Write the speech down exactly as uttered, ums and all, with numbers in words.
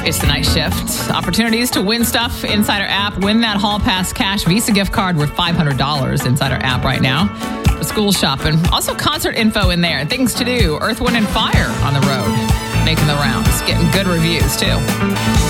It's the night shift. Opportunities to win stuff inside our app. Win that Hall Pass Cash Visa gift card worth five hundred dollars inside our app right now for school shopping. Also concert info in there. Things to do. Earth, Wind, and Fire on the road. Making the rounds. Getting good reviews, too.